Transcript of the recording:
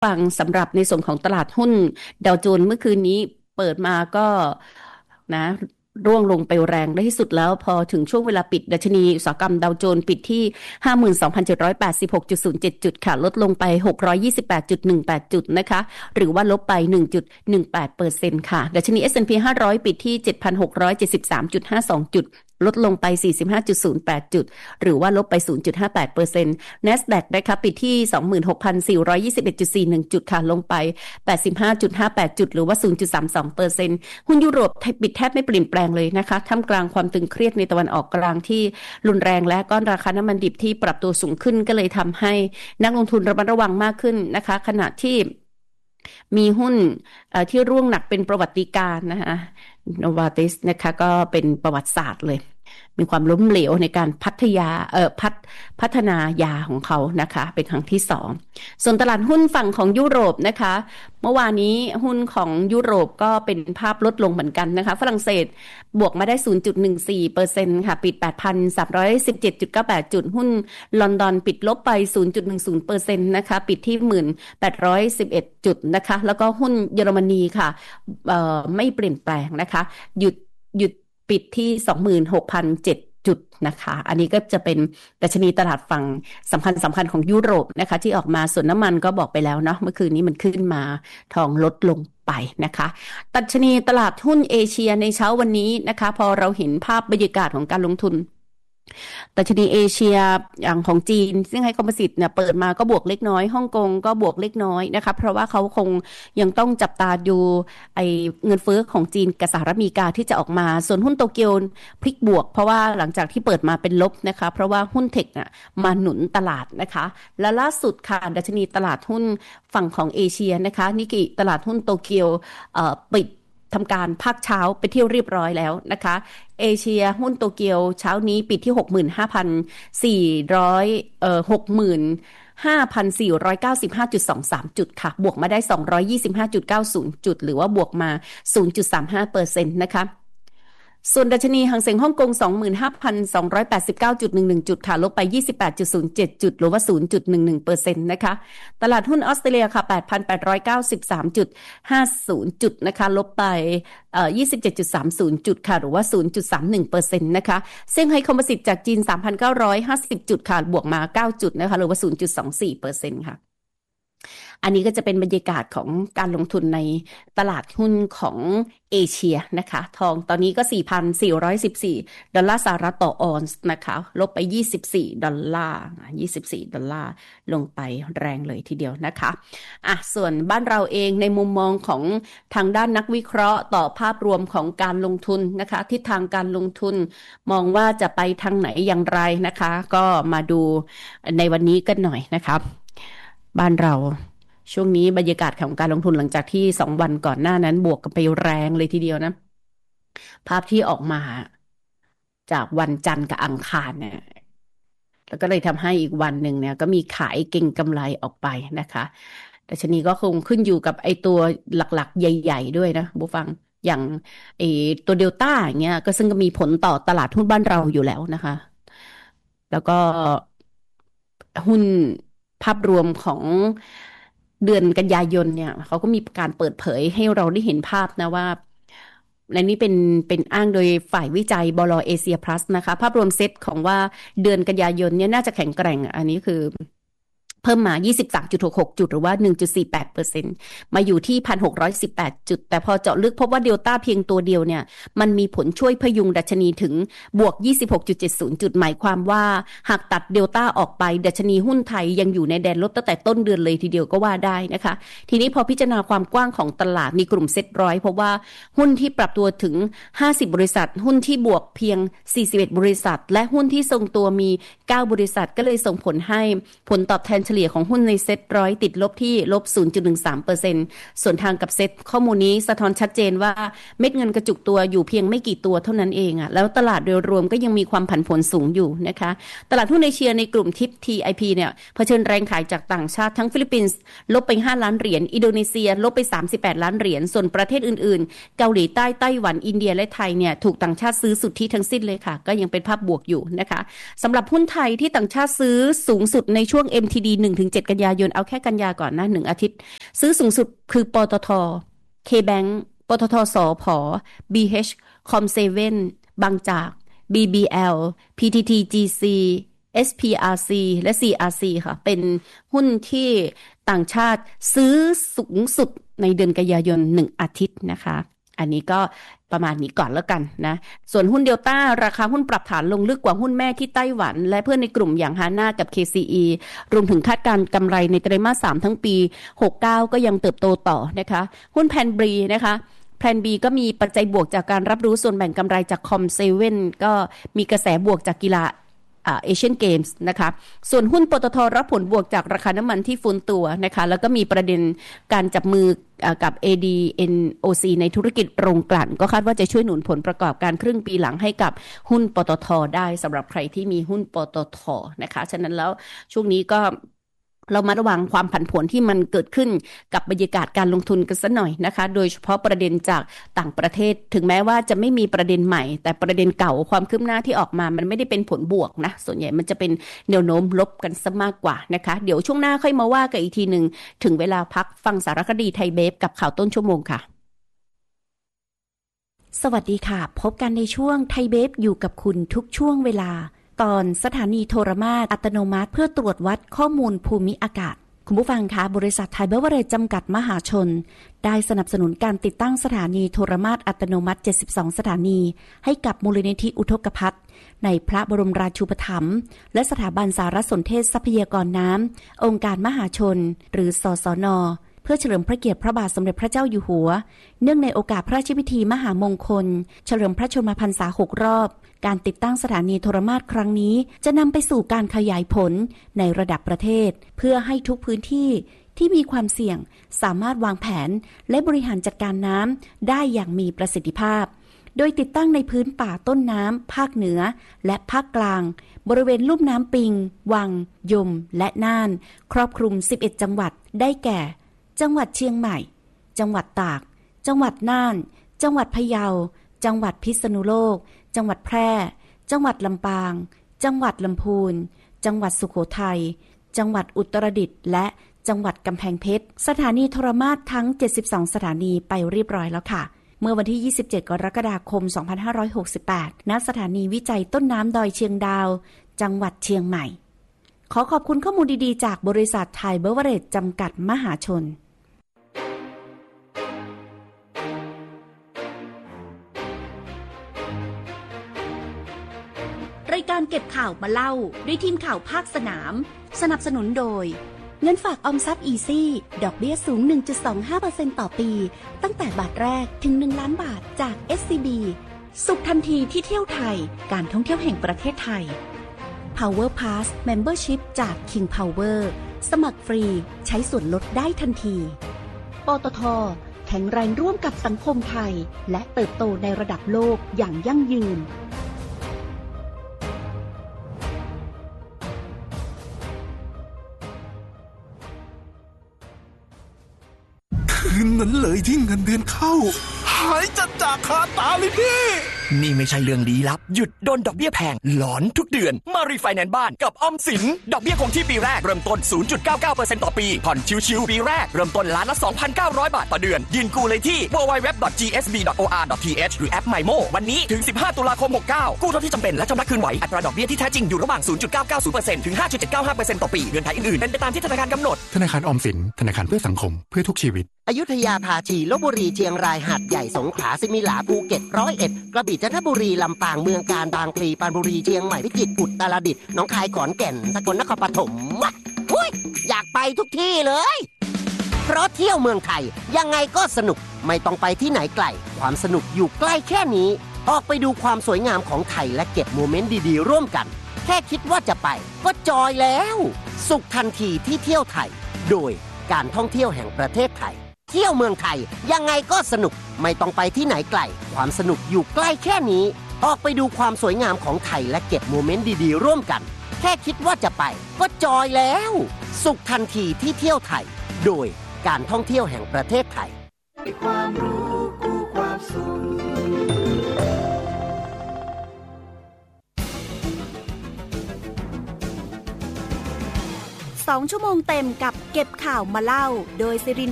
ฟังสำหรับในส่วนของตลาดหุ้นดาวโจนส์เมื่อคืนนี้เปิดมาก็นะร่วงลงไปแรงได้ที่สุดแล้วพอถึงช่วงเวลาปิดดัชนีอุตสาหกรรมดาวโจนส์ปิดที่ 52,786.07 จุดค่ะลดลงไป 628.18 จุดนะคะหรือว่าลบไป 1.18% ค่ะดัชนี S&P 500 ปิดที่ 7,673.52 จุดลดลงไป 45.08 จุดหรือว่าลบไป 0.58% NASDAQ นะคะปิดที่ 26,421.41 จุดค่ะลงไป 85.58 จุดหรือว่า 0.32% หุ้นยุโรปปิดแทบไม่เปลี่ยนแปลงเลยนะคะท่ามกลางความตึงเครียดในตะวันออกกลางที่รุนแรงและก็ราคาน้ำมันดิบที่ปรับตัวสูงขึ้นก็เลยทำให้นักลงทุนระมัดระวังมากขึ้นนะคะขณะที่มีหุ้นที่ร่วงหนักเป็นประวัติการณ์นะคะ Novartis นะคะก็เป็นประวัติศาสตร์เลยมีความล้มเหลวในการพัฒนายาของเขานะคะเป็นครั้งที่สองส่วนตลาดหุ้นฝั่งของยุโรปนะคะเมื่อวานนี้หุ้นของยุโรปก็เป็นภาพลดลงเหมือนกันนะคะฝรั่งเศสบวกมาได้ 0.14% ค่ะปิด 8,317.98 จุดหุ้นลอนดอนปิดลบไป 0.10% นะคะปิดที่ 1,811 จุดนะคะแล้วก็หุ้นเยอรมนีค่ะไม่เปลี่ยนแปลงนะคะหยุดปิดที่ 26,007 จุดนะคะอันนี้ก็จะเป็นดัชนีตลาดฝั่งสำคัญของยุโรปนะคะที่ออกมาส่วนน้ำมันก็บอกไปแล้วเนาะเมื่อคืนนี้มันขึ้นมาทองลดลงไปนะคะดัชนีตลาดหุ้นเอเชียในเช้าวันนี้นะคะพอเราเห็นภาพบรรยากาศของการลงทุนดัชนีเอเชียอย่างของจีนซึ่งให้คอมโพสิตเนี่ยเปิดมาก็บวกเล็กน้อยฮ่องกงก็บวกเล็กน้อยนะคะเพราะว่าเขาคงยังต้องจับตาดูไอ้เงินเฟ้อของจีนกับสหรัฐอเมริกาที่จะออกมาส่วนหุ้นโตเกียวพลิกบวกเพราะว่าหลังจากที่เปิดมาเป็นลบนะคะเพราะว่าหุ้นเทคน่ะมาหนุนตลาดนะคะและล่าสุดค่ะดัชนีตลาดหุ้นฝั่งของเอเชียนะคะนิกเกิตลาดหุ้นโตเกียวปิดทำการภาคเช้าไปเที่ยวเรียบร้อยแล้วนะคะเอเชียหุ้นโตเกียวเช้านี้ปิดที่ 65,495.23 จุดค่ะบวกมาได้ 225.90 จุดหรือว่าบวกมา 0.35% นะคะส่วนดัชนีหางเส็งฮ่องกง 25,289.11 จุดค่ะลบไป 28.07 จุดหรือว่า 0.11% นะคะตลาดหุ้นออสเตรเลียค่ะ 8,893.50 จุดนะคะลบไป27.30 จุดค่ะหรือว่า 0.31% นะคะเซี่ยงไฮ้คอมโพสิตจากจีน 3,950 จุดค่ะบวกมา 9 จุดนะคะหรือว่า 0.24% ค่ะอันนี้ก็จะเป็นบรรยากาศของการลงทุนในตลาดหุ้นของเอเชียนะคะทองตอนนี้ก็ 4,414 ดอลลาร์สหรัฐต่อออนซ์นะคะลบไป24 ดอลลาร์24 ดอลลาร์ลงไปแรงเลยทีเดียวนะคะส่วนบ้านเราเองในมุมมองของทางด้านนักวิเคราะห์ต่อภาพรวมของการลงทุนนะคะทิศทางการลงทุนมองว่าจะไปทางไหนอย่างไรนะคะก็มาดูในวันนี้กันหน่อยนะคะบ้านเราช่วงนี้บรรยากาศของการลงทุนหลังจากที่2 วันก่อนหน้านั้นบวกกันไปแรงเลยทีเดียวนะภาพที่ออกมาจากวันจันทร์กับอังคารเนี่ยแล้วก็เลยทำให้อีกวันหนึ่งเนี่ยก็มีขายเก็งกำไรออกไปนะคะดัชนีก็คงขึ้นอยู่กับไอ้ตัวหลักๆใหญ่ๆด้วยนะผู้ฟังอย่างไอ้ตัวเดลต้าอย่างเงี้ยก็ซึ่งก็มีผลต่อตลาดหุ้นบ้านเราอยู่แล้วนะคะแล้วก็หุ้นภาพรวมของเดือนกันยายนเนี่ยเขาก็มีการเปิดเผยให้เราได้เห็นภาพนะว่าในนี้เป็นอ้างโดยฝ่ายวิจัยบล.เอเชียพลัสนะคะภาพรวมเซตของว่าเดือนกันยายนเนี่ยน่าจะแข็งแกร่งอันนี้คือเพิ่มมา 23.66 จุดหรือว่า 1.48% มาอยู่ที่ 1,618 จุดแต่พอเจาะลึกพบว่าเดลต้าเพียงตัวเดียวเนี่ยมันมีผลช่วยพยุงดัชนีถึงบวก 26.70 จุดหมายความว่าหากตัดเดลต้าออกไปดัชนีหุ้นไทยยังอยู่ในแดนลบตั้งแต่ต้นเดือนเลยทีเดียวก็ว่าได้นะคะทีนี้พอพิจารณาความกว้างของตลาดในกลุ่มเซ็ตร้อยเพราะว่าหุ้นที่ปรับตัวถึง50บริษัทหุ้นที่บวกเพียง41บริษัทและหุ้นที่ทรงตัวมี9บริษัทก็เลยส่งผลให้ผลตอบแทนเฉลี่ยของหุ้นในเซ็ตร้อยติดลบที่ลบ 0.13% ส่วนทางกับเซ็ตข้อมูลนี้สะท้อนชัดเจนว่าเม็ดเงินกระจุกตัวอยู่เพียงไม่กี่ตัวเท่านั้นเองแล้วตลาดโดยรวมก็ยังมีความผันผวนสูงอยู่นะคะตลาดหุ้นเอเชียในกลุ่มทิป TIP เนี่ยเผชิญแรงขายจากต่างชาติทั้งฟิลิปปินส์ลบไป5ล้านเหรียญอินโดนีเซียลบไป38ล้านเหรียญส่วนประเทศอื่นๆเกาหลีใต้ไต้หวันอินเดียและไทยเนี่ยถูกต่างชาติซื้อสุทธิทั้งสิ้นเลยค่ะก็ยังเป็นภาพบวกอยู่นะคะสำหรับหุ้นไทยที่ต่างชาติซื้อสูงสุดในช่วง MTD 1-7 กันยายนเอาแค่กันยาก่อนนะ1อาทิตย์ซื้อสูงสุดคือปตท. KBank ปตท.สผ. BH Com7 บางจาก BBL PTTGC SPRC และ CRC ค่ะเป็นหุ้นที่ต่างชาติซื้อสูงสุดในเดือนกันยายน1อาทิตย์นะคะอันนี้ก็ประมาณนี้ก่อนแล้วกันนะส่วนหุ้นเดลต้าราคาหุ้นปรับฐานลงลึกกว่าหุ้นแม่ที่ไต้หวันและเพื่อนในกลุ่มอย่างฮาน่ากับ KCE รวมถึงคาดการณ์กำไรในไตรมาส3ทั้งปี69ก็ยังเติบโตต่อนะคะหุ้นแพนบรีนะคะแพลน B ก็มีปัจจัยบวกจากการรับรู้ส่วนแบ่งกำไรจากคอมเซเว่นก็มีกระแสบวกจากกีฬาเอเชียนเกมส์นะคะส่วนหุ้นปตท.รับผลบวกจากราคาน้ำมันที่ฟื้นตัวนะคะแล้วก็มีประเด็นการจับมือกับ ADNOC ในธุรกิจโรงกลั่นก็คาดว่าจะช่วยหนุนผลประกอบการครึ่งปีหลังให้กับหุ้นปตท.ได้สำหรับใครที่มีหุ้นปตท.นะคะฉะนั้นแล้วช่วงนี้ก็เรามาระวังความผันผวนที่มันเกิดขึ้นกับบรรยากาศการลงทุนกันสักหน่อยนะคะโดยเฉพาะประเด็นจากต่างประเทศถึงแม้ว่าจะไม่มีประเด็นใหม่แต่ประเด็นเก่าความคืบหน้าที่ออกมามันไม่ได้เป็นผลบวกนะส่วนใหญ่มันจะเป็นแนวโน้มลบกันซะมากกว่านะคะเดี๋ยวช่วงหน้าค่อยมาว่ากันอีกทีนึงถึงเวลาพักฟังสารคดีไทยเบฟกับข่าวต้นชั่วโมงค่ะสวัสดีค่ะพบกันในช่วงไทยเบฟอยู่กับคุณทุกช่วงเวลาตอนสถานีโทรมาตรอัตโนมัติเพื่อตรวจวัดข้อมูลภูมิอากาศคุณผู้ฟังคะบริษัทไทยเบเวอเรจจำกัดมหาชนได้สนับสนุนการติดตั้งสถานีโทรมาตรอัตโนมัติ72สถานีให้กับมูลนิธิอุทกภัทในพระบรมราชูปถัมภ์และสถาบันสารสนเทศทรัพยากรน้ำองค์การมหาชนหรือสสน.เพื่อเฉลิมพระเกียรติพระบาทสมเด็จพระเจ้าอยู่หัวเนื่องในโอกาสพระราชพิธีมหามงคลเฉลิมพระชนมพรรษา6รอบการติดตั้งสถานีโทรมาตรครั้งนี้จะนำไปสู่การขยายผลในระดับประเทศเพื่อให้ทุกพื้นที่ที่มีความเสี่ยงสามารถวางแผนและบริหารจัดการน้ำได้อย่างมีประสิทธิภาพโดยติดตั้งในพื้นป่าต้นน้ำภาคเหนือและภาคกลางบริเวณลุ่มน้ำปิงวังยมและน่านครอบคลุม11จังหวัดได้แก่จังหวัดเชียงใหม่จังหวัดตากจังหวัดน่านจังหวัดพะเยาจังหวัดพิษณุโลกจังหวัดแพร่จังหวัดลำปางจังหวัดลำพูนจังหวัดสุโขทัยจังหวัดอุตรดิตถ์และจังหวัดกำแพงเพชรสถานีโทรมาตรทั้ง72สถานีไปเรียบร้อยแล้วค่ะเมื่อวันที่27กรกฎาคม2568ณสถานีวิจัยต้นน้ำดอยเชียงดาวจังหวัดเชียงใหม่ขอขอบคุณข้อมูลดีๆจากบริษัทไทยเบเวอเรจจำกัดมหาชนรายการเก็บข่าวมาเล่าด้วยทีมข่าวภาคสนามสนับสนุนโดยเงินฝากออมทรัพย์อีซี่ดอกเบี้ยสูง 1.25% ต่อปีตั้งแต่บาทแรกถึง1ล้านบาทจาก SCB สุขทันทีที่เที่ยวไทยการท่องเที่ยวแห่งประเทศไทย Power Pass Membership จาก King Power สมัครฟรีใช้ส่วนลดได้ทันทีปตท.แข็งแรงร่วมกับสังคมไทยและเติบโตในระดับโลกอย่างยั่งยืนคืนนั้นเลยที่เงินเดือนเข้าหายจัดจากคาตาเลยพี่นี่ไม่ใช่เรื่องลี้ลับหยุดโดนดอกเบี้ยแพงหลอนทุกเดือนมารีไฟแนนซ์บ้านกับออมสินดอกเบี้ยคงที่ปีแรกเริ่มต้น 0.99% ต่อปีผ่อนชิวๆปีแรกเริ่มต้นล้านละ 2,900 บาทต่อเดือนยื่นกู้เลยที่ www.gsb.or.th หรือแอป MyMo วันนี้ถึง15ตุลาคม69กู้เท่าที่จำเป็นและชำระคืนไหวอัตราดอกเบี้ยที่แท้จริงอยู่ระหว่าง 0.990% ถึง 5.795% ต่อปีเงื่อนไขอื่นๆเป็นไปตามที่ธนาคารกำหนดธนาคารออมสินธนาคารเพื่อสังคมเพื่อทุกชีวิตอยุธยาภาชีลพบุรีเชียงรายหาดใหญ่สงขลาสิมิหลาภูเก็ต101กระบี่จันทบุรีลำปางเมืองกาญบางพลีปรานบุรีเชียงใหม่พิจิตรอุตรดิตถ์หนองคายขอนแก่นสกลนครปฐมอยากไปทุกที่เลยเพราะเที่ยวเมืองไทยยังไงก็สนุกไม่ต้องไปที่ไหนไกลความสนุกอยู่ใกล้แค่นี้ออกไปดูความสวยงามของไทยและเก็บโมเมนต์ดีๆร่วมกันแค่คิดว่าจะไปก็จอยแล้วสุขทันทีที่เที่ยวไทยโดยการท่องเที่ยวแห่งประเทศไทยเที่ยวเมืองไทยยังไงก็สนุกไม่ต้องไปที่ไหนไกลความสนุกอยู่ใกล้แค่นี้ออกไปดูความสวยงามของไทยและเก็บโมเมนต์ดีๆร่วมกันแค่คิดว่าจะไปก็จอยแล้วสุขทันทีที่เที่ยวไทยโดยการท่องเที่ยวแห่งประเทศไทยความรู้กู้ความสุขส 2 ชั่วโมงเต็มกับเก็บข่าวมาเล่าโดยศิริน